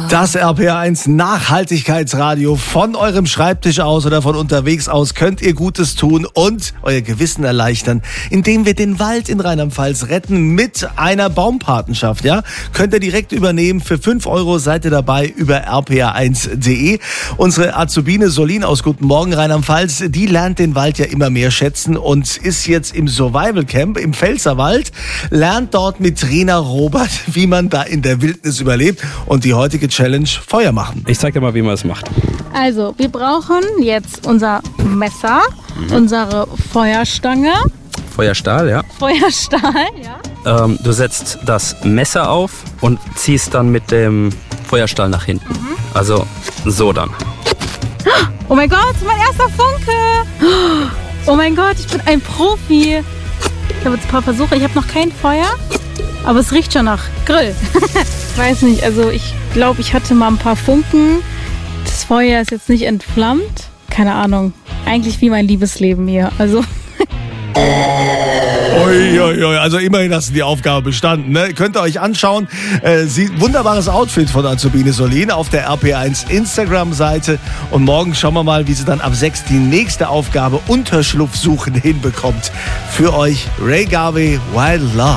Das RPR1 Nachhaltigkeitsradio von eurem Schreibtisch aus oder von unterwegs aus könnt ihr Gutes tun und euer Gewissen erleichtern, indem wir den Wald in Rheinland-Pfalz retten mit einer Baumpatenschaft. Ja? Könnt ihr direkt übernehmen. Für 5 € seid ihr dabei über rpr1.de. Unsere Azubine Solin aus Guten Morgen Rheinland-Pfalz, die lernt den Wald ja immer mehr schätzen und ist jetzt im Survival Camp im Pfälzerwald, lernt dort mit Trainer Robert, wie man da in der Wildnis überlebt. Und die heutige Challenge: Feuer machen. Ich zeig dir mal, wie man es macht. Also, wir brauchen jetzt unser Messer, unsere Feuerstange. Feuerstahl, ja. Feuerstahl, ja. Du setzt das Messer auf und ziehst dann mit dem Feuerstahl nach hinten. Also so dann. Oh mein Gott, mein erster Funke. Oh mein Gott, ich bin ein Profi. Ich habe jetzt ein paar Versuche. Ich habe noch kein Feuer, aber es riecht schon nach Grill. Ich weiß nicht, also ich glaube, ich hatte mal ein paar Funken. Das Feuer ist jetzt nicht entflammt. Keine Ahnung. Eigentlich wie mein Liebesleben hier. Also. Also immerhin hast du die Aufgabe bestanden. Ne? Könnt ihr euch anschauen. Wunderbares Outfit von Azubine Solin auf der RPR1 Instagram-Seite. Und morgen schauen wir mal, wie sie dann ab 6 die nächste Aufgabe Unterschlupf suchen hinbekommt. Für euch Ray Garvey, Wild Love.